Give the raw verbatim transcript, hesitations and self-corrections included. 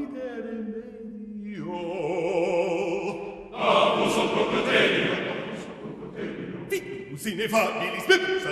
ridere meglio. Ah, uso crocodilio. Fitus ineffabili, spedusa